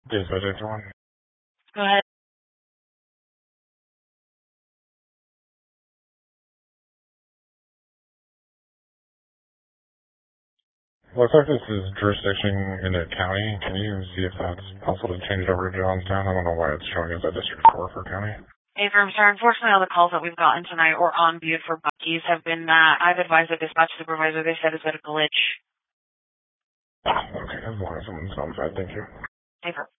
Yes, I did one. Go ahead. Looks like this is jurisdiction in the county. Can you see if that's possible to change it over to Johnstown? I don't know why it's showing as a District 4 for county. Hey, firm, sir, unfortunately all the calls that we've gotten tonight or on view for Buc-ee's have been that I've advised the dispatch supervisor. They said it's been a glitch. Okay, as long as someone's notified, thank you. Hey, firm.